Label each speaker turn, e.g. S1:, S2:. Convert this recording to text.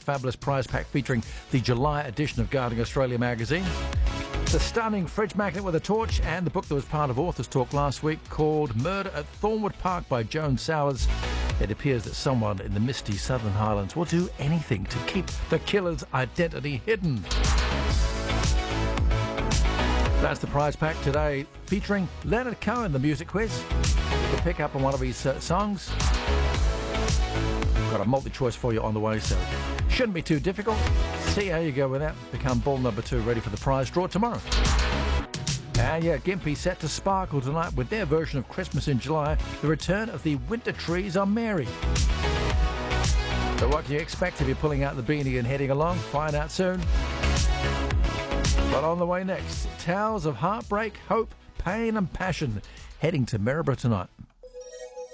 S1: fabulous prize pack featuring the July edition of Gardening Australia magazine, the stunning fridge magnet with a torch, and the book that was part of Authors Talk last week called Murder at Thornwood Park by Joan Sowers. It appears that someone in the misty Southern Highlands will do anything to keep the killer's identity hidden. That's the prize pack today, featuring Leonard Cohen, the music quiz. You can pick up on one of his songs. Got a multi-choice for you on the way, so shouldn't be too difficult. See how you go with that. Become ball number 2 ready for the prize draw tomorrow. And yeah, Gympie set to sparkle tonight with their version of Christmas in July, the return of the Winter Trees on Mary. So what can you expect if you're pulling out the beanie and heading along? Find out soon. But on the way next, tales of heartbreak, hope, pain and passion, heading to Maryborough tonight.